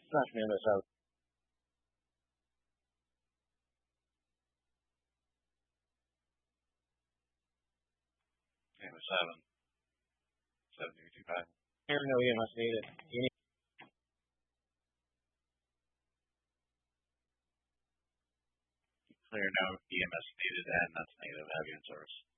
Smash me MS out. MS 7. 7225. Here, no EMS needed. You need Clear, no EMS needed, and that's negative. Have you in service.